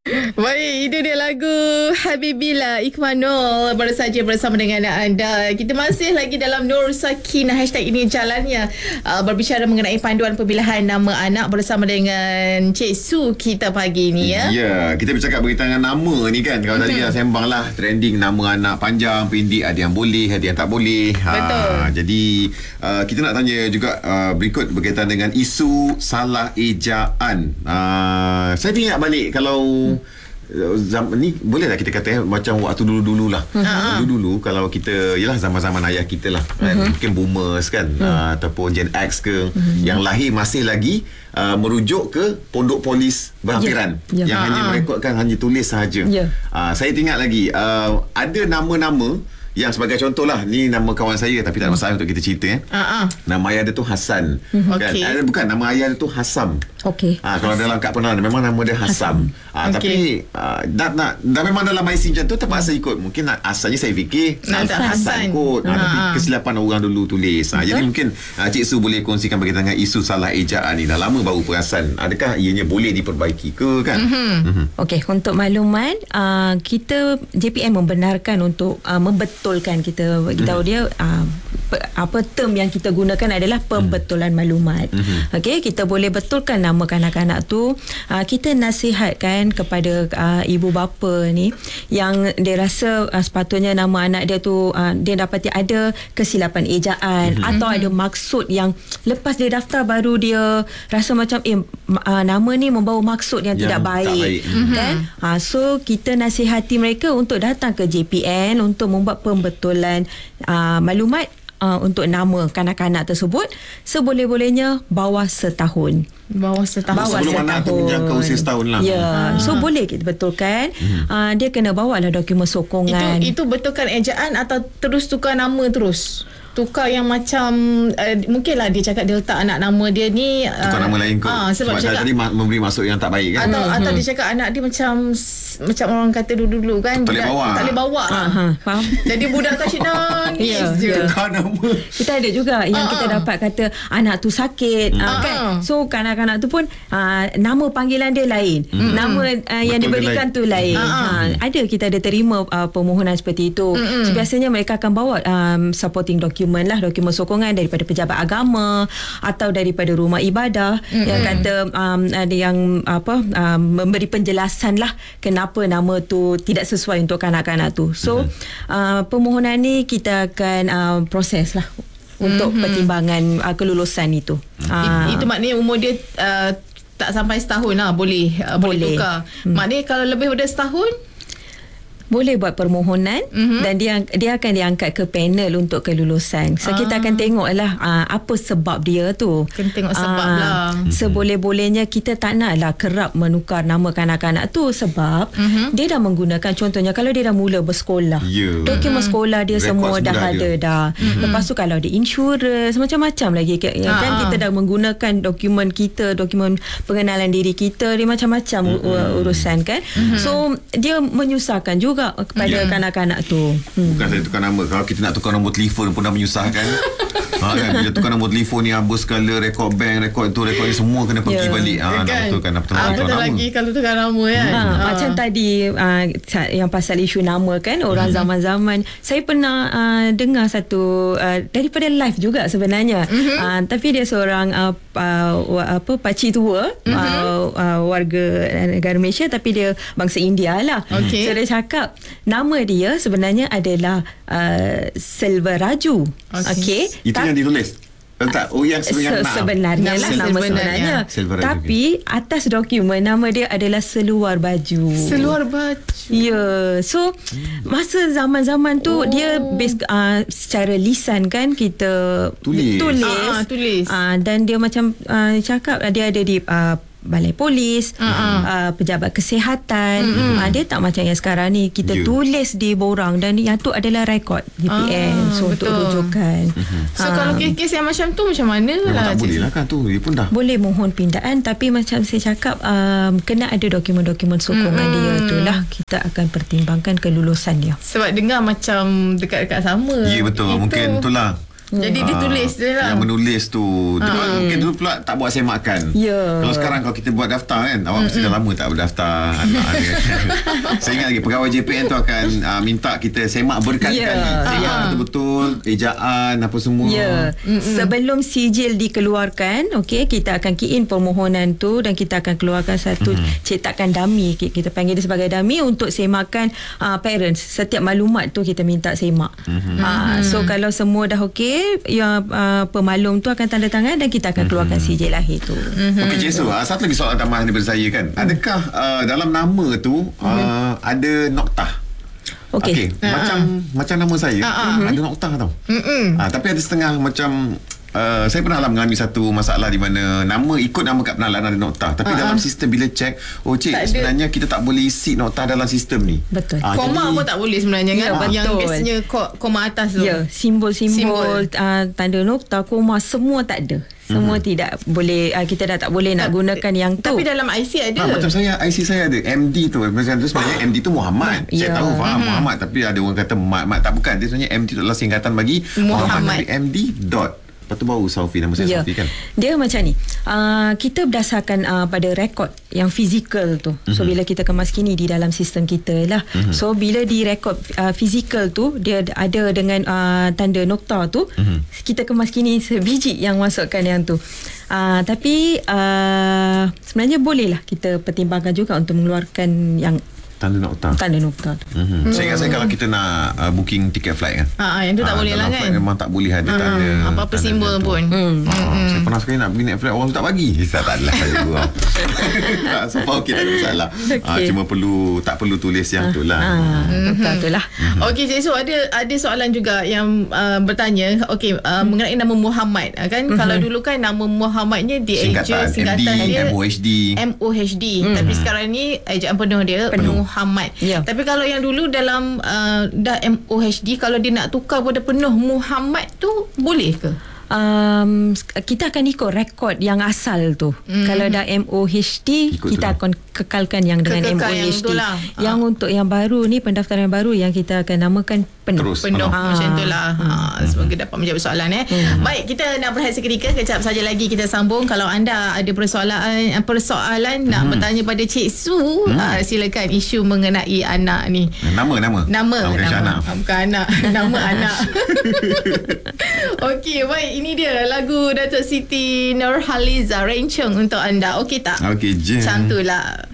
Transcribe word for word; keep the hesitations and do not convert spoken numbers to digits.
Baik, itu dia lagu Habibillah Ikhwanul baru saja bersama dengan anda. Kita masih lagi dalam Nur Sakinah hashtag ini jalannya, uh, berbicara mengenai panduan pemilihan nama anak bersama dengan Cik Su kita pagi ni ya. Ya, kita bercakap berkaitan dengan nama ni kan. Kalau tadi dah sembang lah trending nama anak panjang, pendek, ada yang boleh, ada yang tak boleh. Betul. Ha, jadi uh, kita nak tanya juga uh, berikut berkaitan dengan isu salah ejaan. Uh, saya ingat balik kalau zaman ni boleh lah kita kata eh, macam waktu dulu-dulu lah. Uh-huh. Dulu-dulu kalau kita yalah zaman-zaman ayah kita lah, uh-huh. mungkin boomers kan, uh-huh. uh, ataupun Gen X ke, uh-huh. yang lahir masih lagi uh, merujuk ke pondok polis berhampiran, yeah. Yeah. yang uh-huh. hanya merekodkan, hanya tulis sahaja. Yeah. Uh, saya ingat lagi uh, ada nama-nama yang sebagai contoh lah, ni nama kawan saya tapi tak ada masalah untuk kita cerita eh. Uh-huh. Nama ayah dia tu Hassan. Uh-huh. Kan? Okay. Eh, bukan, nama ayah dia tu Hasam. Okey. Ah, kalau dalam kad pengenalan memang nama dia Hasam. Ah, okay. Tapi ah, dah, nak, dah memang dalam I C macam tu terpaksa ikut. Mungkin asalnya saya fikir Hassan, Hassan kot. Ah, tapi kesilapan orang dulu tulis. Ah, jadi mungkin ah, Cik Su boleh kongsikan berkaitan dengan isu salah ejaan ni. Dah lama baru perasan. Adakah ianya boleh diperbaiki ke kan? Mm-hmm. Mm-hmm. Okey, untuk makluman, uh, kita J P N membenarkan untuk uh, membetulkan, kita bagi tahu mm-hmm. dia uh, apa term yang kita gunakan adalah pembetulan mm-hmm. maklumat. Mm-hmm. Okey, kita boleh betulkan nama kanak-kanak tu. Uh, kita nasihatkan kepada uh, ibu bapa ni yang dia rasa uh, sepatutnya nama anak dia tu uh, dia dapati ada kesilapan ejaan mm-hmm. atau ada maksud yang lepas dia daftar baru dia rasa macam eh uh, nama ni membawa maksud yang, yang tidak baik, baik. Mm-hmm. kan? Uh, so kita nasihati mereka untuk datang ke J P N untuk membuat pembetulan uh, maklumat Uh, untuk nama kanak-kanak tersebut seboleh-bolehnya bawah setahun. Bawah setahun. Bawah Sebelum anak tu menjangkau usia setahun lah. Ya, ha. So boleh kita betulkan. Hmm. Uh, dia kena bawa lah dokumen sokongan. Itu, itu betulkan ejaan atau terus tukar nama terus? Tukar yang macam uh, mungkinlah dia cakap dia letak anak nama dia ni uh, tukar nama lain kot. Uh, sebab sebab cakap, tadi memberi maksud yang tak baik kan. Atau, hmm. atau dia cakap anak dia macam macam orang kata dulu-dulu kan, tak boleh bawa. Tak boleh bawa. Uh-huh. Faham? Jadi budak tak nangis yeah, je. Yeah. Tukar nama. Kita ada juga yang uh-huh. kita dapat kata anak tu sakit, uh-huh. uh, kan. So kanak-kanak tu pun uh, nama panggilan dia lain. Hmm. Nama uh, yang diberikan lain. tu lain. Uh-huh. Uh, ada kita ada terima uh, permohonan seperti itu. Uh-huh. So, biasanya mereka akan bawa um, supporting document lah, dokumen sokongan daripada pejabat agama atau daripada rumah ibadah mm-hmm. yang kata um, ada yang apa um, memberi penjelasan lah kenapa nama tu tidak sesuai untuk kanak-kanak tu. So mm-hmm. uh, permohonan ni kita akan uh, proses lah untuk mm-hmm. pertimbangan uh, kelulusan itu. Mm-hmm. Uh, itu maknanya umur dia uh, tak sampai setahun lah boleh uh, boleh, boleh tukar. Hmm. Maknanya kalau lebih daripada setahun boleh buat permohonan mm-hmm. dan dia dia akan diangkat ke panel untuk kelulusan. So ah. kita akan tengoklah uh, apa sebab dia tu. Kena tengok sebab uh, lah. Seboleh-bolehnya kita tak naklah kerap menukar nama kanak-kanak tu sebab mm-hmm. dia dah menggunakan, contohnya kalau dia dah mula bersekolah. Yeah. Dokumen mm-hmm. sekolah dia Rekod semua dah ada dia. dah. Mm-hmm. Lepas tu kalau ada insurans macam-macam lagi kan, ah. kita dah menggunakan dokumen kita, dokumen pengenalan diri kita, dia macam-macam mm-hmm. urusan kan. Mm-hmm. So dia menyusahkan juga kepada yeah. kanak-kanak tu. Hmm. Bukan saya tukar nama. Kalau kita nak tukar nombor telefon pun dah menyusahkan. ha, kan? Bila tukar nombor telefon ni habis segala rekod bank, rekod tu, rekod ni semua kena pergi yeah. balik. Ha, kan? Nak betulkan, nak betul, ah, betul betul nama. lagi kalau tukar nama kan. Ha, ha. Macam tadi uh, yang pasal isu nama kan, orang mm-hmm. zaman-zaman. Saya pernah uh, dengar satu uh, daripada live juga sebenarnya. Mm-hmm. Uh, tapi dia seorang uh, uh, apa pakcik tua, mm-hmm. uh, uh, warga negara Malaysia tapi dia bangsa India lah. Okay. So dia cakap nama dia sebenarnya adalah uh, Selvaraju. Okey. Okay. Itu Ta- yang ditulis. Tak, oh yang sebenarnya Se- sebenarnya lah nama sebenarnya. Tapi atas dokumen nama dia adalah Seluar Baju. Seluar Baju. Ya. Yeah. So masa zaman-zaman tu oh. dia base uh, secara lisan kan kita tulis. Tulis. Ah, tulis. Uh, dan dia macam uh, cakap dia ada di uh, balai polis, uh-huh. uh, pejabat kesihatan. Uh-huh. Uh, dia tak macam yang sekarang ni kita yeah. tulis di borang dan yang tu adalah rekod J P N. Ah, so betul. Untuk rujukan. Uh-huh. So uh, kalau kes-kes yang macam tu macam mana lah? Tak boleh lah kan tu. Dia pun dah boleh mohon pindaan tapi macam saya cakap um, kena ada dokumen-dokumen sokongan uh-huh. dia tu lah. Kita akan pertimbangkan kelulusan dia. Sebab dengar macam dekat-dekat sama. Ya yeah, betul. Itu. Mungkin itulah Jadi dia tulis je lah. Yang menulis tu dia Ah. mungkin dulu pula tak buat semakan. Ya. Kalau sekarang kalau kita buat daftar kan, awak mesti dah lama tak berdaftar anak dia. Saya ingat lagi pegawai J P N tu akan uh, minta kita semak berkali-kali. Ya. Semak Ah. betul-betul ejaan apa semua. Ya, sebelum sijil dikeluarkan, okey, kita akan key in permohonan tu dan kita akan keluarkan satu mm-hmm. cetakan dummy. Kita panggil dia sebagai dummy untuk semakan uh, parents. Setiap maklumat tu kita minta semak. Mm-hmm. Uh, so kalau semua dah okey, ya uh, pemalum tu akan tanda tangan dan kita akan keluarkan mm-hmm. sijil lahir tu. Mm-hmm. Okey, Cik Su, uh, satu lagi soalan tambahan daripada saya kan. Adakah uh, dalam nama tu uh, mm-hmm. ada noktah? Okey. Okay. Ah. Macam macam nama saya Ah, ah. ada noktah tau. Mm-mm. Ah, tapi ada setengah macam Uh, saya pernah lah mengalami satu masalah di mana nama ikut nama kat penalaan ada noktah, tapi Ah, dalam ah. sistem bila check, oh cik, Tak ada. sebenarnya kita tak boleh isi noktah dalam sistem ni. Betul. Ah, Koma jadi- pun tak boleh sebenarnya Ya, kan. Yang betul. biasanya ko- koma atas tu. Ya, simbol-simbol Simbol. uh, tanda nokta, koma semua tak ada. Semua mm-hmm. tidak boleh, uh, kita dah tak boleh nak Tak- gunakan yang tu. Tapi dalam I C ada. Ha, macam saya I C saya ada M D tu. Macam tu sebenarnya M D tu Muhammad. Ya. Saya tahu faham Muhammad, tapi ada orang kata Mat, Mat tak bukan. Dia sebenarnya M D tu adalah singkatan bagi Muhammad. Nabi M D dot. Lepas tu baru Saufi, nama saya Ya. Saufi kan. Dia macam ni. Uh, kita berdasarkan uh, pada rekod yang fizikal tu. So Mhm. bila kita kemas kini di dalam sistem kita lah. Mhm. So bila di rekod uh, fizikal tu dia ada dengan uh, tanda nokta tu, Mhm. kita kemas kini sebiji yang masukkan yang tu. Uh, tapi uh, sebenarnya bolehlah kita pertimbangkan juga untuk mengeluarkan yang Tanda nokta. tanda nokta tu. Mhm. Saya ingat saya kalau kita nak uh, booking tiket flight kan. Ah, ah, yang tu tak Ah, boleh lah dalam kan. flight memang tak boleh ada Ah, tanda. apa-apa tanda simbol tu. pun. Hmm. Ah, saya pernah sekali nak pergi naik flight, orang tu tak bagi. Tak, tak adalah saya gurau. Tak, so okey, tak ada masalah. Ah, Okey. cuma perlu tak perlu tulis yang tu lah. Ah, betul tu lah. Okey, Cik Su, ada ada soalan juga yang uh, bertanya, okey, uh, mengenai nama Muhammad. Uh, kan Mhm. kalau dulu kan nama Muhammadnya dia Singkatan, eja singkatan M D, dia M O H D. M O H D. Tapi sekarang ni ejaan penuh dia Penuh. Muhammad. Ya. Tapi kalau yang dulu dalam uh, dah M O H D, kalau dia nak tukar pada penuh Muhammad tu boleh ke? Um, kita akan ikut rekod yang asal tu. Mm. Kalau dah M O H D, Ikut kita tu. akan kekalkan yang dengan Kekekal M O yang H D. tu lah. Yang Ah. untuk yang baru ni, pendaftaran yang baru yang kita akan namakan penuh. Terus. Penuh Ah. macam tu lah. Ha, semoga dapat menjawab soalan eh. Baik, kita nak berehat seketika. Kejap saja lagi kita sambung. Kalau anda ada persoalan persoalan nak bertanya pada Cik Su, ah, silakan isu mengenai anak ni. Nama nama. Nama, Ah, bukan nama. Syahna. Ah, bukan anak. Nama anak. Okey, baik, ini dia lagu Datuk Siti Nurhaliza Rencong untuk anda. Okey tak? Okey je. Macam tu lah.